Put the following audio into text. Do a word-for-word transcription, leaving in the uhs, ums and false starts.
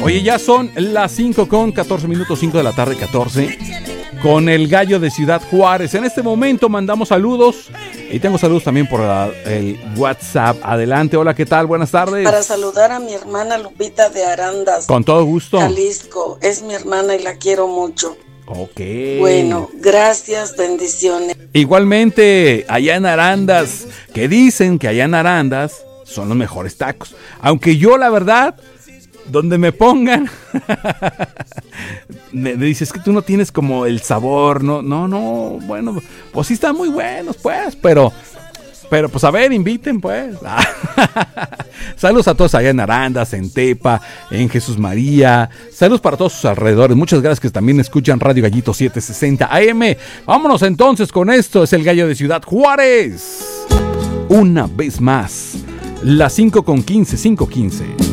Oye, ya son las cinco con catorce minutos, cinco de la tarde, catorce. Con el gallo de Ciudad Juárez. En este momento mandamos saludos. Y tengo saludos también por la, el WhatsApp. Adelante, hola, ¿qué tal? Buenas tardes. Para saludar a mi hermana Lupita de Arandas. Con todo gusto. Jalisco. Es mi hermana y la quiero mucho. Ok. Bueno, gracias, bendiciones. Igualmente, allá en Arandas, que dicen que allá en Arandas son los mejores tacos. Aunque yo, la verdad, donde me pongan, me dices que tú no tienes como el sabor, no, no, no, bueno, pues sí están muy buenos, pues, pero, pero pues a ver, inviten, pues. Saludos a todos allá en Arandas, en Tepa, en Jesús María. Saludos para todos sus alrededores. Muchas gracias que también escuchan Radio Gallito setecientos sesenta A M. Vámonos entonces con esto. Es el gallo de Ciudad Juárez. Una vez más. Las cinco con quince, cinco quince.